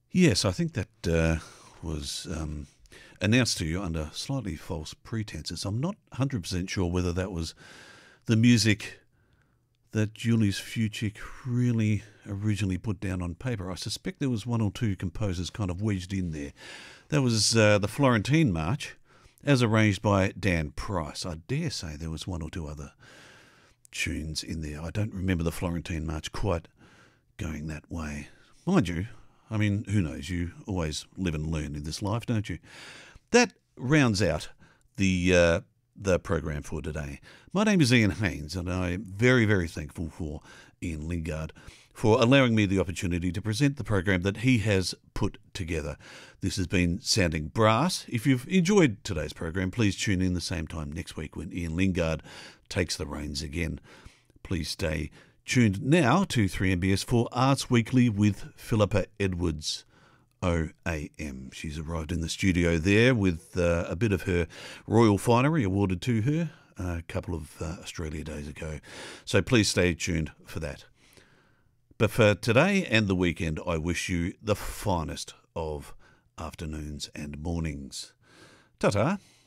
Yes, I think that was announced to you under slightly false pretenses. I'm not 100% sure whether that was the music that Julius Fuchik really originally put down on paper. I suspect there was one or two composers kind of wedged in there. That was the Florentine March, as arranged by Dan Price. I dare say there was one or two other tunes in there. I don't remember the Florentine March quite going that way. Mind you, I mean, who knows? You always live and learn in this life, don't you? That rounds out the program for today. My name is Ian Haynes, and I'm very, very thankful for Ian Lingard for allowing me the opportunity to present the program that he has put together. This has been Sounding Brass. If you've enjoyed today's program, please tune in the same time next week when Ian Lingard takes the reins again. Please stay tuned now to 3MBS for Arts Weekly with Philippa Edwards, OAM. She's arrived in the studio there with a bit of her royal finery awarded to her a couple of Australia days ago. So please stay tuned for that. But for today and the weekend, I wish you the finest of afternoons and mornings. Ta-ta.